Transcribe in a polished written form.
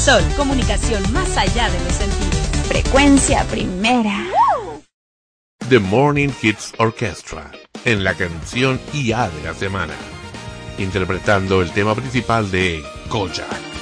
Sol, comunicación más allá de los sentidos. Frecuencia primera. The Morning Hits Orchestra, en la canción IA de la semana, interpretando el tema principal de Kojak.